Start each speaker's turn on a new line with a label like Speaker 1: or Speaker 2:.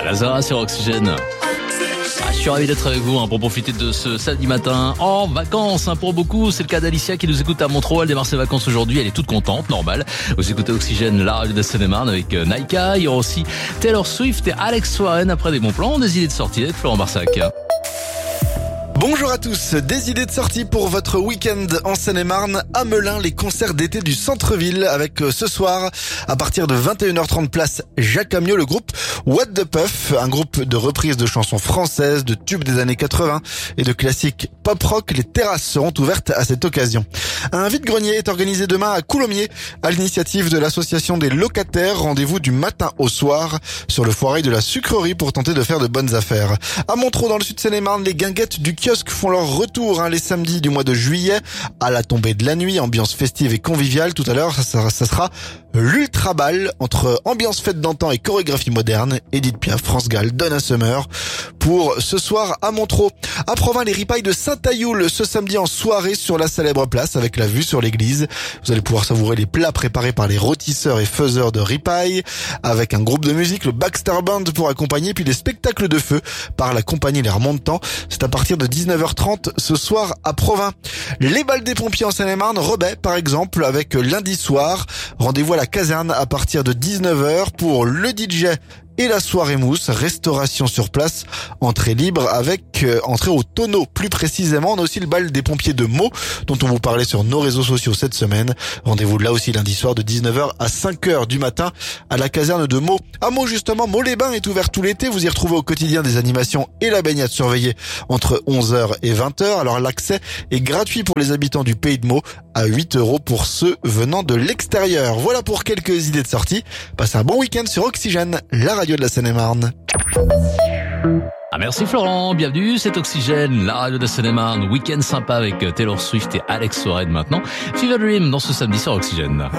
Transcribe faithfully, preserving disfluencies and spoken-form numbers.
Speaker 1: Lazara sur Oxygène. Ah, je suis ravi d'être avec vous hein, pour profiter de ce samedi matin en vacances. Hein, pour beaucoup, c'est le cas d'Alicia qui nous écoute à Montreux. Elle démarre ses vacances aujourd'hui. Elle est toute contente, normal. Vous écoutez Oxygène, la radio de Seine-et-Marne avec euh, Naika. Il y aura aussi Taylor Swift et Alex Warren après des bons plans, des idées de sortie avec Florent Barsac.
Speaker 2: Bonjour à tous, des idées de sortie pour votre week-end en Seine-et-Marne. À Melun, les concerts d'été du centre-ville avec ce soir, à partir de vingt et une heures trente, place Jacques Amiot, le groupe What the Puff, un groupe de reprises de chansons françaises, de tubes des années quatre-vingts et de classiques pop-rock. Les terrasses seront ouvertes à cette occasion. Un vide-grenier est organisé demain à Coulommiers, à l'initiative de l'association des locataires. Rendez-vous du matin au soir sur le foirail de la sucrerie pour tenter de faire de bonnes affaires. À Montreux, dans le sud de Seine-et-Marne, les guinguettes du kiosque font leur retour hein, les samedis du mois de juillet à la tombée de la nuit, ambiance festive et conviviale. Tout à l'heure, ça, ça, ça sera l'Ultra Ball entre ambiance fête d'antan et chorégraphie moderne. Edith Piaf, France Gall, Donna Summer pour ce soir à Montreux. À Provins, les ripailles de Saint-Ayoul ce samedi en soirée sur la célèbre place avec la vue sur l'église. Vous allez pouvoir savourer les plats préparés par les rôtisseurs et faiseurs de ripailles avec un groupe de musique, le Baxter Band pour accompagner, puis des spectacles de feu par la compagnie Les Remontants. C'est à partir de dix-neuf heures trente ce soir à Provins. Les balles des pompiers en Seine-et-Marne, Rebais par exemple, avec lundi soir. Rendez-vous à la caserne à partir de dix-neuf heures pour le D J et la soirée mousse, restauration sur place, entrée libre avec euh, entrée au tonneau plus précisément. On a aussi le bal des pompiers de Meaux dont on vous parlait sur nos réseaux sociaux cette semaine. Rendez-vous là aussi lundi soir de dix-neuf heures à cinq heures du matin à la caserne de Meaux. À Meaux justement, Meaux-les-Bains est ouvert tout l'été. Vous y retrouvez au quotidien des animations et la baignade surveillée entre onze heures et vingt heures. Alors l'accès est gratuit pour les habitants du Pays de Meaux à huit euros pour ceux venant de l'extérieur. Voilà pour quelques idées de sortie. Passez un bon week-end sur Oxygène, la radio de la Seine-et-Marne.
Speaker 1: Ah, merci Florent, bienvenue, c'est Oxygène, la radio de Seine-et-Marne. Week-end sympa avec Taylor Swift et Alex Warren maintenant. Fever Dream dans ce samedi sur Oxygène.